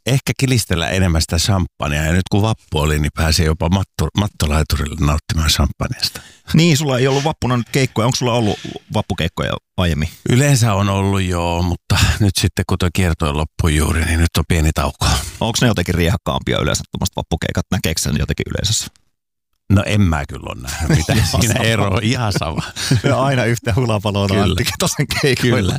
ehkä kilistellä enemmän sitä champagnea. Ja nyt kun vappu oli, niin pääsi jopa mattolaiturille nauttimaan champagneasta. Niin, sulla ei ollut vappuna nyt keikkoja. Onko sulla ollut vappukeikkoja aiemmin? Yleensä on ollut joo, mutta nyt sitten kun tuo kiertue loppui juuri, niin nyt on pieni tauko. Onko ne jotenkin riehakkaampia yleensä tuommoista vappukeikat? Näkeekö sen jotenkin yleisössä? No en mä kyllä ole nähnyt mitään siinä eroa. Ihan sama. Ja aina yhtä hulapaloa tosen keikoilla. Kyllä.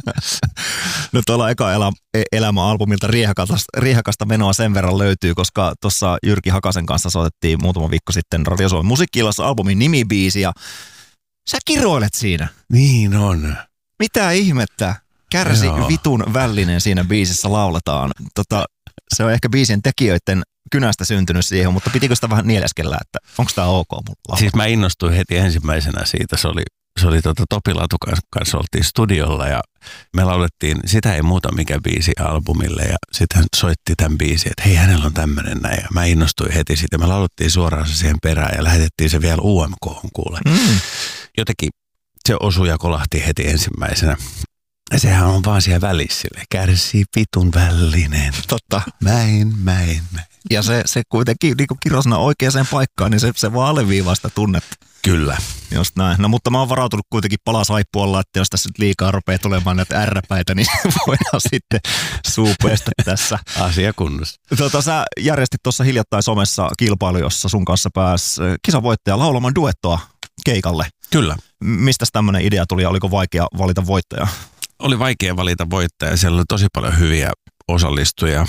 No tuolla eka elämä-albumilta riehakasta menoa sen verran löytyy, koska tuossa Jyrki Hakasen kanssa soitettiin muutama viikko sitten Radio Suomen musiikki-illassa albumin nimibiisi ja sä kiroilet siinä. Niin on. Mitä ihmettä? Kärsi vitun vällinen siinä biisissä lauletaan. Se on ehkä biisin tekijöiden kynästä syntynyt siihen, mutta pitikö sitä vähän nieleskellä, että onko tämä ok mulla? Siis mä innostuin heti ensimmäisenä siitä. Se oli Topi Latukan kanssa oltiin studiolla ja me laulettiin Sitä ei muuta mikä biisi albumille ja sitten hän soitti tämän biisin, että hei hänellä on tämmöinen näin ja mä innostuin heti siitä. Me laulettiin suoraan se siihen perään ja lähetettiin se vielä UMK:hon kuule. Jotenkin se osui ja kolahti heti ensimmäisenä. Ja sehän on vaan siellä välissä sille. Kärsii vitun vällinen. Totta. Mäin. Ja se kuitenkin niin kirosana oikeaan paikkaan, niin se vaan alleviivaa sitä tunnetta. Kyllä. Just näin. No mutta mä oon varautunut kuitenkin palasaippualla, että jos tässä nyt liikaa rupeaa tulemaan näitä ärräpäitä, niin voidaan sitten suupeesta tässä. Asia kunnossa. Sä järjestit tuossa hiljattain somessa kilpailu, jossa sun kanssa pääsi kisavoittaja laulamaan duettoa keikalle. Kyllä. Mistä tämmöinen idea tuli ja oliko vaikea valita voittajaa? Oli vaikea valita voittajaa. Siellä oli tosi paljon hyviä osallistujia.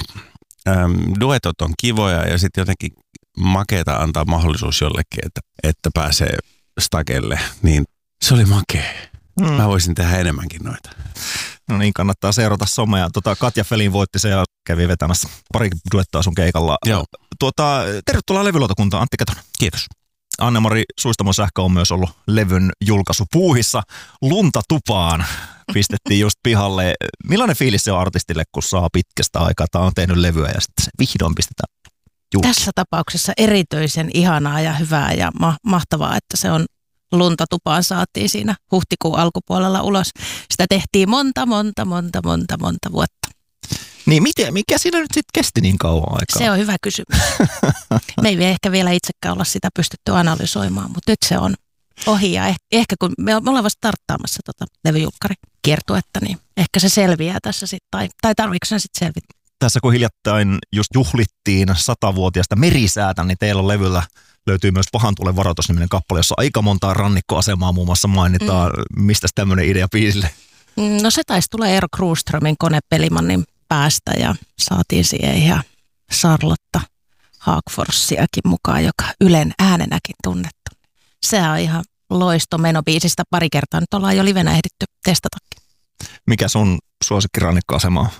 Duetot on kivoja ja sitten jotenkin makeeta antaa mahdollisuus jollekin, että pääsee stakelle. Niin se oli makea. Mä voisin tehdä enemmänkin noita. No niin, kannattaa seurata somea. Katja Felin voitti se ja kävi vetämässä pari duettoa sun keikalla. Joo. Tervetuloa levylautakuntaan, Antti Ketonen. Kiitos. Anne-Mari Suistamon Sähkö on myös ollut levyn julkaisupuuhissa. Lunta tupaan pistettiin just pihalle. Millainen fiilis se on artistille, kun saa pitkästä aikaa, tai on tehnyt levyä ja sitten se vihdoin pistetään julki? Tässä tapauksessa erityisen ihanaa ja hyvää ja mahtavaa, että se on Lunta tupaan saatiin siinä huhtikuun alkupuolella ulos. Sitä tehtiin monta vuotta. Niin mikä siinä nyt sitten kesti niin kauan aikaa? Se on hyvä kysymys. Me ei ehkä vielä itsekään olla sitä pystytty analysoimaan, mutta nyt se on ohi ja ehkä kun me ollaan vasta starttaamassa levyjulkkarikiertuetta, niin ehkä se selviää tässä sitten, tai tarviiko sen sitten selvitä? Tässä kun hiljattain just juhlittiin 100-vuotiaasta merisäätä, niin teillä on levyllä löytyy myös Pahan tulen varoitus-niminen kappale, jossa aika montaa rannikkoasemaa muun muassa mainitaan. Mistä tämmöinen idea biisille? No se taisi tulla Eero Kruuströmin Konepelimannin päästä ja saatiin siihen ihan Charlotta Haagforssiakin mukaan, joka Ylen äänenäkin tunnettu. Se on ihan loistomeno biisistä. Pari kertaa nyt ollaan jo livenä ehditty testatakin. Mikä sun suosikkirannikkoasema on?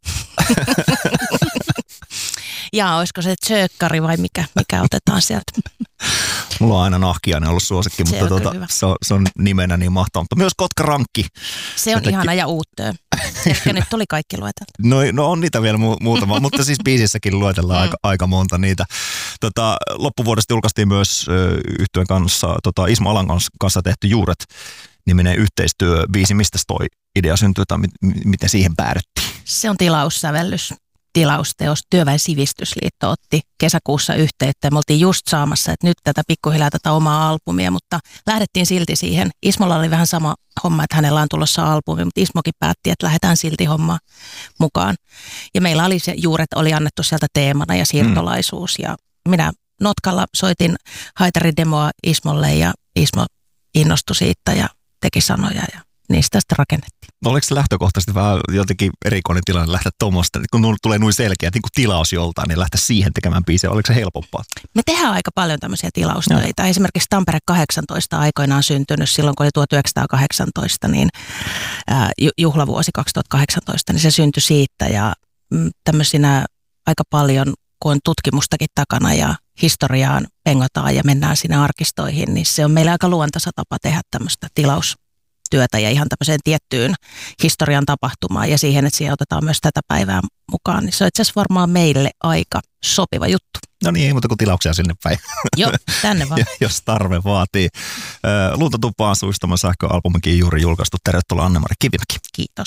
Jaa, olisiko se Tsökkari vai mikä otetaan sieltä? Mulla on aina Nahkiainen ollut suosikki, mutta se on nimenä niin mahtava. Mutta myös Kotka-Rankki. Se on ihana ja uuttöö. Ehkä nyt tuli kaikki lueteltu. No on niitä vielä muutama, mutta siis biisissäkin luetellaan aika monta niitä. Loppuvuodesta julkaistiin myös yhtyeen kanssa Ismo Alan kanssa tehty Juuret-niminen yhteistyöbiisi. Mistä toi idea syntyy tai miten siihen päädyttiin? Se on tilausteos. Työväen sivistysliitto otti kesäkuussa yhteyttä. Me oltiin just saamassa, että nyt tätä pikkuhiljaa tätä omaa albumia, mutta lähdettiin silti siihen. Ismolla oli vähän sama homma, että hänellä on tulossa albumi, mutta Ismokin päätti, että lähdetään silti hommaan mukaan. Ja meillä oli se Juuret oli annettu sieltä teemana ja siirtolaisuus. Ja minä notkalla soitin haitaridemoa Ismolle ja Ismo innostui siitä ja teki sanoja ja niistä sitten rakennettiin. Oliko se lähtökohtaisesti vähän jotenkin erikoinen tilanne lähteä tuommoista, kun tulee noin selkeä niin tilaus joltain, niin lähteä siihen tekemään biisiä? Oliko se helpompaa? Me tehdään aika paljon tämmöisiä tilaustöitä. Esimerkiksi Tampere 18 aikoinaan syntynyt silloin, kun oli 1918, niin juhlavuosi 2018, niin se syntyi siitä. Ja tämmöisinä aika paljon, kun on tutkimustakin takana ja historiaan pengotaan ja mennään sinne arkistoihin, niin se on meillä aika luontaisa tapa tehdä tämmöistä tilaustyötä ja ihan tämmöiseen tiettyyn historian tapahtumaan ja siihen, että siihen otetaan myös tätä päivää mukaan, niin se on itse asiassa varmaan meille aika sopiva juttu. No niin, ei muuta kuin tilauksia sinne päin. Joo, tänne vaan. Jos tarve vaatii. Lunta tupaan Suistamon Sähkö-albumikin juuri julkaistu. Tervetuloa Anne-Mari Kivimäki. Kiitos.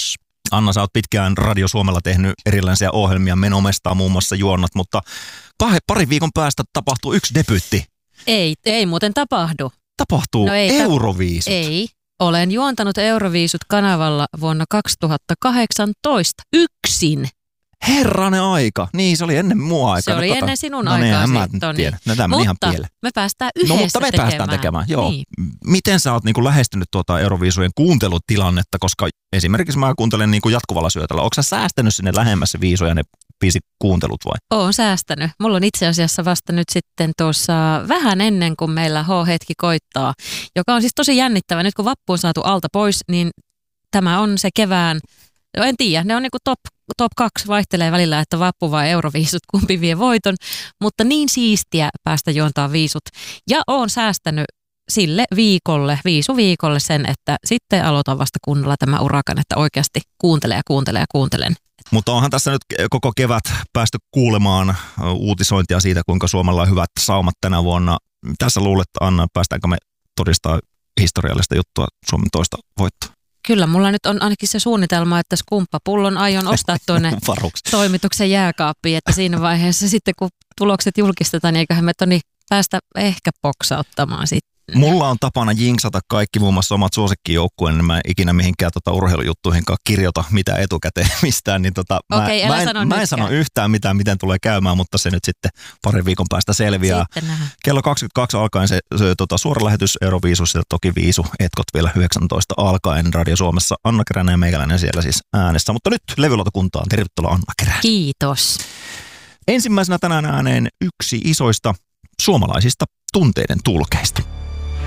Anna, sä oot pitkään Radio Suomella tehnyt erilaisia ohjelmia, Menomestaa muun muassa juonnat, mutta pari viikon päästä tapahtuu yksi debyytti. Ei muuten tapahdu. Tapahtuu Euroviisut. Ei. Olen juontanut Euroviisut kanavalla vuonna 2018 yksin. Herranen aika. Niin, se oli ennen mua aikaa. Se oli ennen sinun aikaa. No tämä meni ihan pieleen. Me päästään yhdessä tekemään. Päästään tekemään, joo. Niin. Miten sä oot niinku lähestynyt tuota Euroviisujen kuuntelutilannetta, koska esimerkiksi mä kuuntelen niinku jatkuvalla syötöllä. Onko sä säästänyt sinne lähemmässä viisuja ne biisikuuntelut vai? Oon säästänyt. Mulla on itse asiassa vasta nyt sitten tuossa vähän ennen kuin meillä H-hetki koittaa, joka on siis tosi jännittävä. Nyt kun vappu on saatu alta pois, niin tämä on se kevään, en tiedä, ne on niinku top 2 vaihtelee välillä, että vappu vai Euroviisut, kumpi vie voiton, mutta niin siistiä päästä juontaa viisut. Ja oon säästänyt sille viisuviikolle sen, että sitten aloitan vasta kunnolla tämä urakan, että oikeasti kuuntelen. Mutta onhan tässä nyt koko kevät päästy kuulemaan uutisointia siitä, kuinka Suomella on hyvät saumat tänä vuonna. Tässä luulet, Anna, päästäänkö me todistaa historiallista juttua Suomen toista voittoa? Kyllä, mulla nyt on ainakin se suunnitelma, että skumppapullon aion ostaa tuonne toimituksen jääkaappiin, että siinä vaiheessa sitten kun tulokset julkistetaan, niin eiköhän me päästä ehkä boksauttamaan sitten. Mulla on tapana jinksata kaikki muun muassa omat suosikkijoukkueen, niin mä en ikinä mihinkään urheilujuttuihinkaan kirjoita mitään etukäteen mistään. Niin mä en sano yhtään mitään, miten tulee käymään, mutta se nyt sitten parin viikon päästä selviää. Kello 22 alkaen se suora lähetys Euroviisussa, toki viisu etkot vielä 19 alkaen Radio Suomessa. Anna Keränen ja meikäläinen siellä siis äänessä. Mutta nyt levylautakuntaan. Tervetuloa Anna Keränen. Kiitos. Ensimmäisenä tänään ääneen yksi isoista suomalaisista tunteiden tulkeista.